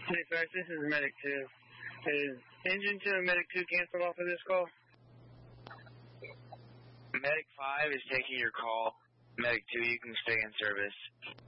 Hey, Ferris, this is Medic 2. Is Engine 2 and Medic 2 canceled off of this call? Medic 5 is taking your call. Medic 2, you can stay in service.